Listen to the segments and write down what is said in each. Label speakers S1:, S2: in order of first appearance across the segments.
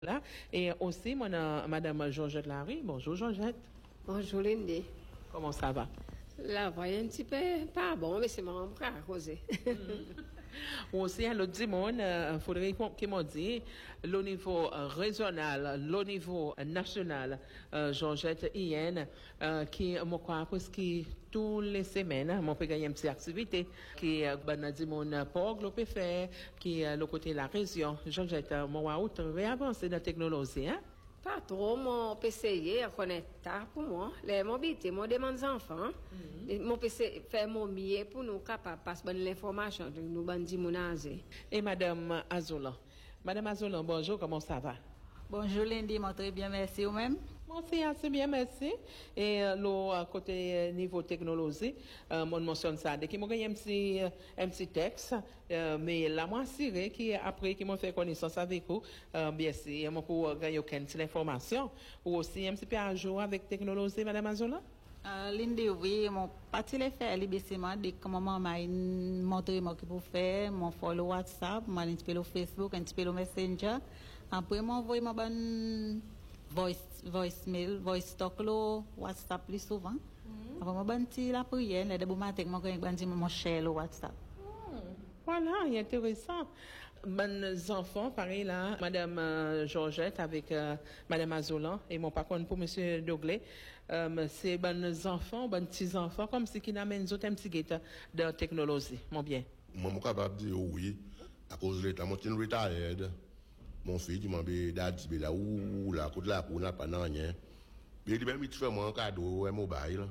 S1: Là. Et aussi, mon Madame Georgette Larry. Bonjour, Georgette.
S2: Bonjour, Lindy.
S1: Comment ça va?
S2: La voix est un petit peu pas bon, mais c'est mon frère à causer.
S1: Aussi, à l'autre monde, il faudrait qu'ils m'ont dit, le niveau régional, le niveau national, Georgette Ien, qui, moi, crois, presque toutes les semaines, mon peut gagner une petite activité, qui, ben, dit mon pog, le peut faire, qui, le côté de la région. Georgette, moi, où tu veux avancer dans la technologie, hein?
S2: Pas trop, mon PC à connaître tard pour moi. Les mobilités, moi, demande aux enfants. Mon PC fait mon mieux pour nous capables de passer l'information de nous bandits monazés.
S1: Et Madame Azoula. Madame Azoula, bonjour, comment ça va?
S3: Bonjour Lindy, moi très bien, merci vous-même.
S1: Moi aussi, assez bien, merci. Et le côté niveau technologie, on mentionne ça. Dès qu'il m'a gagné un petit texte, mais la moi assuré qui après qui m'a fait connaissance avec vous, bien sûr, moi pour gagner aucune information ou aussi un petit peu à jour avec technologie, Madame Azola.
S3: Lindy, oui, mon parti les faire libérément dès que maman m'a montré moi qui pour faire, mon follow WhatsApp, mon un petit peu le Facebook, un petit peu le Messenger. Après moi envoyer ma bonne voicemail, voice talk lo WhatsApp plus souvent. Après moi bonne ti la prière, les de matin moi quand bonne mon share le WhatsApp.
S1: Voilà, intéressant. Mes enfants, pareil là, Madame Georgette avec Madame Azolan et mon par contre pour Monsieur Doglé, c'est mes enfants, mes petits enfants, comme si qui n'amènent d'autres un petit guetta de technologie, mon bien.
S4: Moi, je suis capable de dire oui, à cause de l'état, moi, je suis retired. Mon fils, il m'a dit, là où, là, côté là, où n'a pas rien. Mais il m'a dit, tu fais moi un cadeau, un mobile.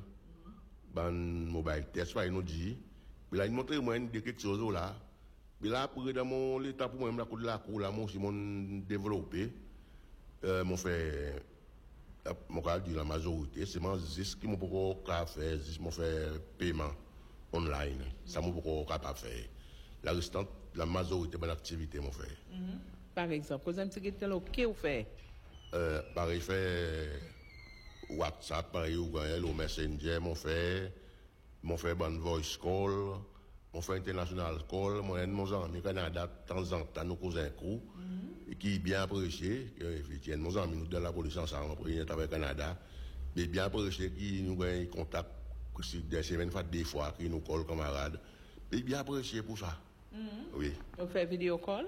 S4: Mobile test, il nous dit. Il a montré moi quelque chose là. Mais là, après, dans mon l'état pour moi, côté là, là, moi aussi, mon développé. Mon fait, mon cas dit la majorité, c'est mon zis qui m'a pas faire, zis m'a fait paiement online. Ça m'a pas capable faire. La restante, la majorité de l'activité, mon fait.
S1: Par exemple, vous avez un petit guetta là, qu'est-ce que vous faites?
S4: Pareil, fait WhatsApp, pareil, ou le Messenger, mon fait bonne voice call, mon fait international call, mon ami au Canada, de temps en temps, nous causons un coup, et qui est bien apprécié, effectivement, nos amis, nous dans la police ensemble, pour avec le Canada, mais bien apprécié, qui nous gagne contact, des semaines, des fois, qui nous colle camarades, mais bien apprécié pour ça. Oui.
S1: Vous faites vidéo call?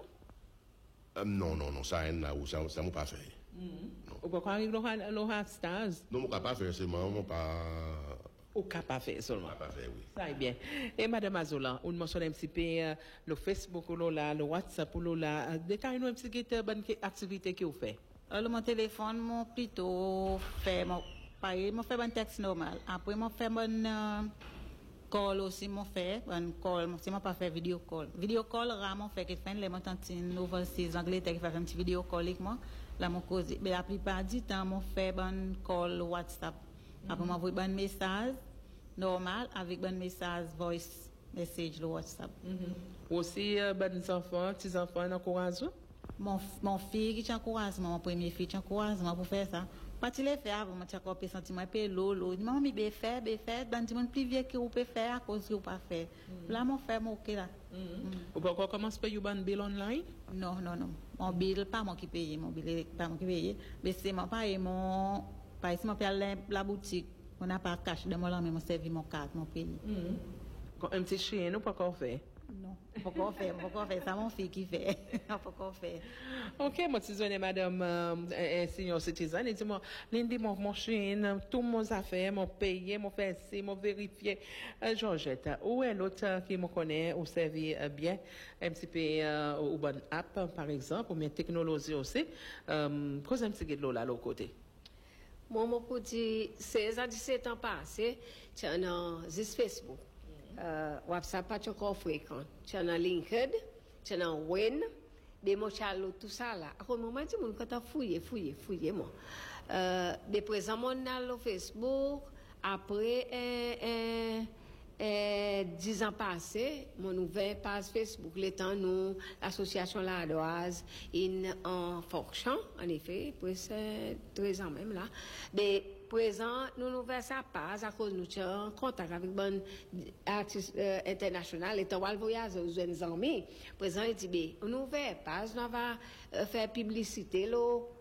S4: Non, ça m'a pas fait.
S1: Ou pourquoi avec le stage?
S4: Non, je ne pas faire seulement, je pas.
S1: Ou pas faire seulement?
S4: Pas faire, oui.
S1: Ça est bien. Et Madame Azola, on mentionne un petit peu le Facebook ou là, le WhatsApp ou là, détaille-nous un petit peu bonne activité que vous faites.
S3: Mon téléphone, moi plutôt fait, pareil, moi fait un texte normal. Après, moi fait un call aussi, moi fait un call, si moi pas fait vidéo call. Vidéo call, rarement fait que fait les montants une nouvelle saison Angleterre qui fait un petit vidéo call avec moi, là mon cause. Mais la plupart du temps, moi fait un call WhatsApp. Après, moi envoie un message normal avec un message voice message le WhatsApp.
S1: Aussi, bonnes enfants, petits enfants, encouragent?
S3: Mon fille qui encourage, mon premier fille qui encourage pour faire ça. Pas tu les faire, moi tu as encore sentiment peu lolo. Maman mi be faire, dans du monde plus vieux que vous peut faire à cause que vous pas faire. Là mon frère mon OK là.
S1: Ou pourquoi commence payer une bill online?
S3: Non. Mon bill pas moi qui paye, mon bill pas moi qui paye, mais c'est mon pas mon par exemple la boutique, on n'a pas cash de moi là mais mon servi mon carte, mon paye.
S1: Un petit chien, ou pas qu'on fait?
S3: Non, pourquoi faire, ça mon fille qui fait. Pourquoi faire.
S1: OK, moi tu dis madame senior citizen, et dis-moi Lindy mon chien, tout mon affaires, mon payé, mon fait ci, mon vérifié. Georgette, où est l'autre qui me connaît ou servi bien un petit peu ou bonne app par exemple ou bien technologie aussi. Cause un petit guide là l'autre côté.
S2: Moi, mon petit 16 à 17 ans passé, tu as un Facebook. WhatsApp pas encore fréquent. Tu as un LinkedIn, tu as un Win, mais moi tu as tout ça là. À un moment tu mon quand fouiller moi. De présent mon a le Facebook, après 10 ans passés, mon ouvert page Facebook, l'étant nous, l'association Ladoise, en fonction, en effet, pour 13 ans même là. Mais présent, nous ouvert sa page à cause nous sommes en contact avec bon artistes internationaux, étant on voyage aux jeunes amis. Présent, il dit, on ouvert page, on va faire publicité, là,